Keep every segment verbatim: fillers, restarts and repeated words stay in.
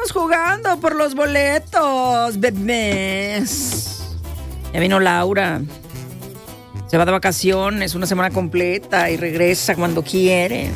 estamos jugando por los boletos, bebés. Ya vino Laura. Se va de vacaciones una semana completa y regresa cuando quiere.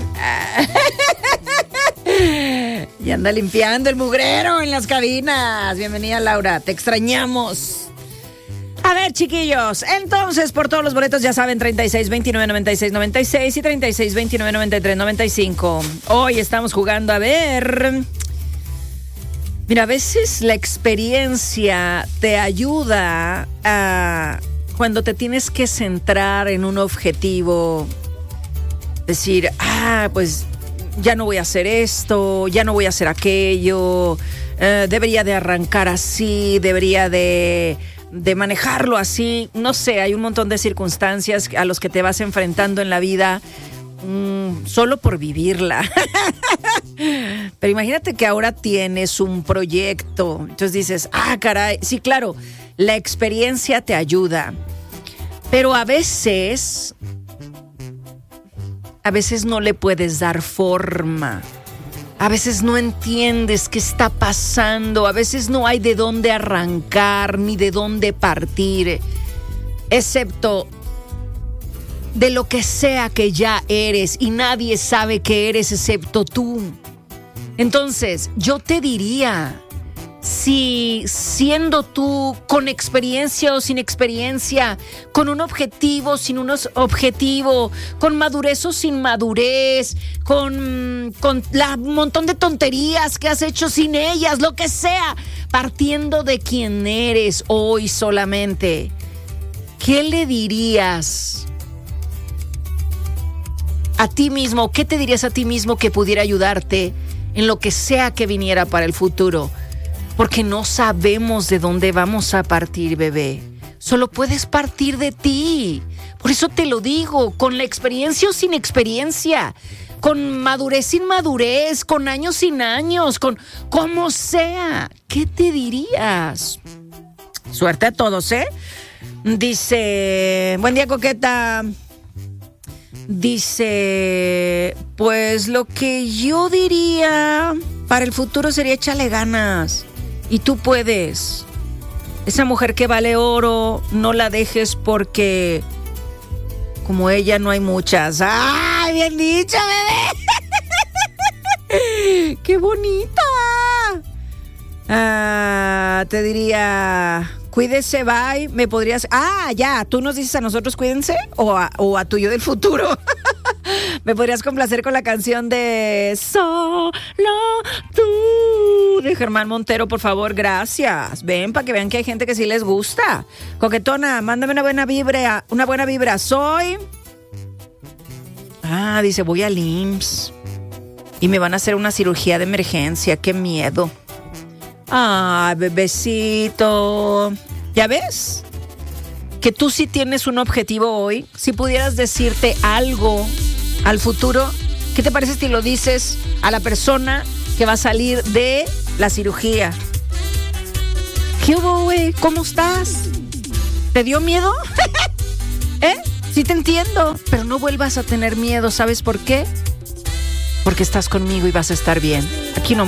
Y anda limpiando el mugrero en las cabinas. Bienvenida, Laura. Te extrañamos. A ver, chiquillos, entonces por todos los boletos ya saben, treinta y seis, veintinueve, noventa y seis, noventa y seis y treinta y seis, veintinueve, noventa y tres, noventa y cinco. Hoy estamos jugando a ver. Mira, a veces la experiencia te ayuda a, cuando te tienes que centrar en un objetivo, decir, ah, pues ya no voy a hacer esto, ya no voy a hacer aquello, eh, debería de arrancar así, debería de... de manejarlo así, no sé, hay un montón de circunstancias a los que te vas enfrentando en la vida mmm, solo por vivirla. Pero imagínate que ahora tienes un proyecto, entonces dices, ah, caray, sí, claro, la experiencia te ayuda, pero a veces, a veces no le puedes dar forma. A veces no entiendes qué está pasando, a veces no hay de dónde arrancar ni de dónde partir, excepto de lo que sea que ya eres y nadie sabe que eres excepto tú. Entonces, yo te diría, si siendo tú con experiencia o sin experiencia, con un objetivo, sin un objetivo, con madurez o sin madurez, con, con la montón de tonterías que has hecho sin ellas, lo que sea, partiendo de quién eres hoy solamente, ¿qué le dirías a ti mismo? ¿Qué te dirías a ti mismo que pudiera ayudarte en lo que sea que viniera para el futuro? Porque no sabemos de dónde vamos a partir, bebé. Solo puedes partir de ti. Por eso te lo digo, con la experiencia o sin experiencia, con madurez sin madurez, con años sin años, con como sea. ¿Qué te dirías? Suerte a todos, ¿eh? Dice, buen día, coqueta. Dice, pues lo que yo diría para el futuro sería échale ganas. Y tú puedes. Esa mujer que vale oro, no la dejes porque como ella no hay muchas. ¡Ay, bien dicho, bebé! ¡Qué bonita! Ah, te diría, cuídese, bye. ¿Me podrías...? Ah, ya, ¿tú nos dices a nosotros cuídense? ¿O a, o a tu yo del futuro? ¿Me podrías complacer con la canción de Solo Tú de Germán Montero, por favor? Gracias. Ven, para que vean que hay gente que sí les gusta. Coquetona, mándame una buena vibra. Una buena vibra. Soy... Ah, dice, voy al I M S S y me van a hacer una cirugía de emergencia. ¡Qué miedo! Ah, bebecito. ¿Ya ves? Que tú sí tienes un objetivo hoy. Si pudieras decirte algo al futuro, ¿qué te parece si lo dices a la persona que va a salir de la cirugía? ¿Qué hubo, güey? ¿Cómo estás? ¿Te dio miedo? ¿Eh? Sí te entiendo, pero no vuelvas a tener miedo. ¿Sabes por qué? Porque estás conmigo y vas a estar bien. Aquí no.